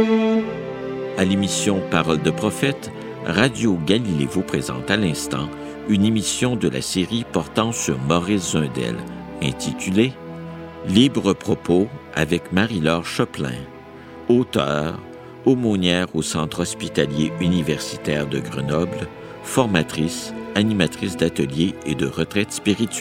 À l'émission Paroles de prophète, Radio Galilée vous présente à l'instant une émission de la série portant sur Maurice Zundel, intitulée « Libre propos avec Marie-Laure Choplin, auteure, aumônière au Centre hospitalier universitaire de Grenoble, formatrice, animatrice d'ateliers et de retraites spirituelles. »